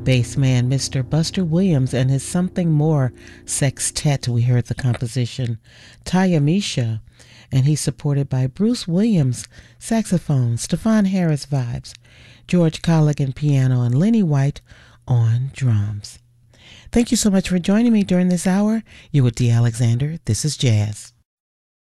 bass man Mr. Buster Williams and his Something More Sextet. We heard the composition Taya Misha, and he's supported by Bruce Williams, saxophone, Stefan Harris vibes, George Colligan piano, and Lenny White on drums. Thank you so much for joining me during this hour. You're with Dee Alexander. This is Jazz.